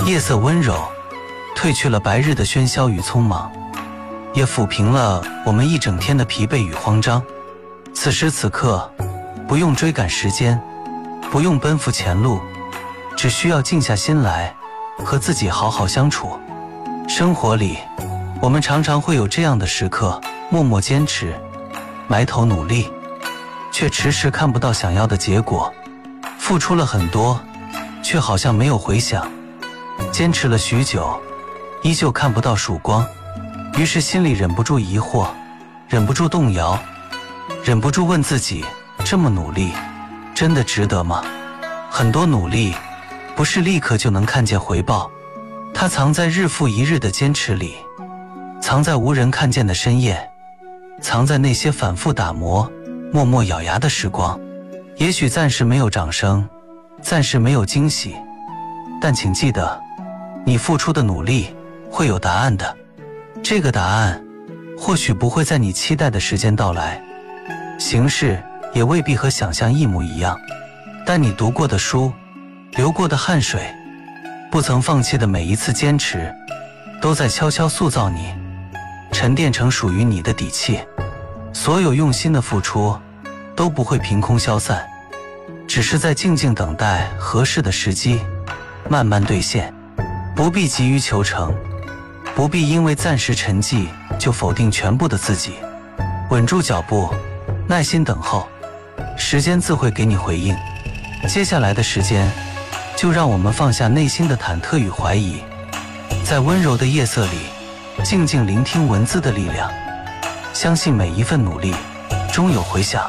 夜色温柔，褪去了白日的喧嚣与匆忙，也抚平了我们一整天的疲惫与慌张。此时此刻，不用追赶时间，不用奔赴前路，只需要静下心来，和自己好好相处。生活里，我们常常会有这样的时刻，默默坚持，埋头努力，却迟迟看不到想要的结果。付出了很多，却好像没有回响。坚持了许久，依旧看不到曙光。于是心里忍不住疑惑，忍不住动摇，忍不住问自己，这么努力，真的值得吗？很多努力，不是立刻就能看见回报，它藏在日复一日的坚持里，藏在无人看见的深夜，藏在那些反复打磨、默默咬牙的时光。也许暂时没有掌声，暂时没有惊喜，但请记得，你付出的努力会有答案的。这个答案或许不会在你期待的时间到来，形式也未必和想象一模一样，但你读过的书，流过的汗水，不曾放弃的每一次坚持，都在悄悄塑造你，沉淀成属于你的底气。所有用心的付出都不会凭空消散，只是在静静等待合适的时机，慢慢兑现。不必急于求成，不必因为暂时沉寂就否定全部的自己。稳住脚步，耐心等候，时间自会给你回应。接下来的时间，就让我们放下内心的忐忑与怀疑，在温柔的夜色里，静静聆听文字的力量，相信每一份努力终有回响。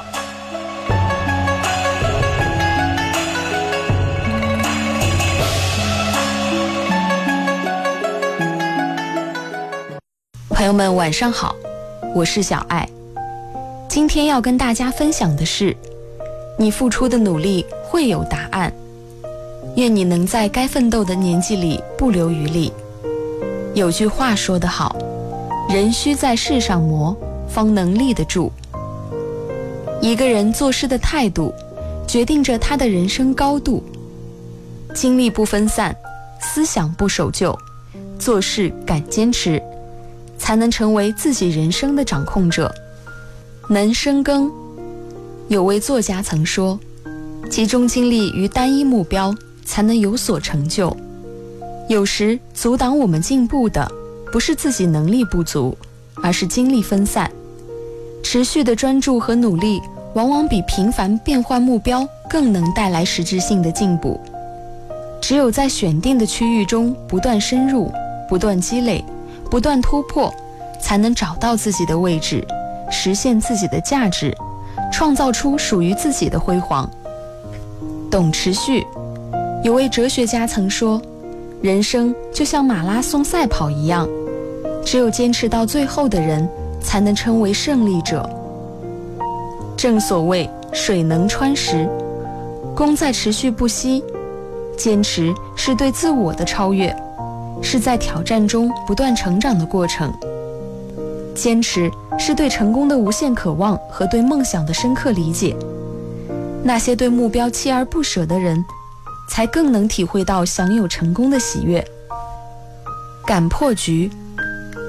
朋友们晚上好，我是小爱。今天要跟大家分享的是，你付出的努力会有答案。愿你能在该奋斗的年纪里不留余力。有句话说得好，人需在世上磨，方能立得住。一个人做事的态度，决定着他的人生高度。精力不分散，思想不守旧，做事敢坚持，才能成为自己人生的掌控者，能深耕。有位作家曾说，集中精力于单一目标，才能有所成就。有时阻挡我们进步的，不是自己能力不足，而是精力分散。持续的专注和努力，往往比频繁变换目标更能带来实质性的进步。只有在选定的区域中不断深入，不断积累，不断突破，才能找到自己的位置，实现自己的价值，创造出属于自己的辉煌。懂持续。有位哲学家曾说，人生就像马拉松赛跑一样，只有坚持到最后的人，才能称为胜利者。正所谓水能穿石，功在持续不息。坚持是对自我的超越，是在挑战中不断成长的过程。坚持是对成功的无限渴望和对梦想的深刻理解。那些对目标锲而不舍的人，才更能体会到享有成功的喜悦。敢破局，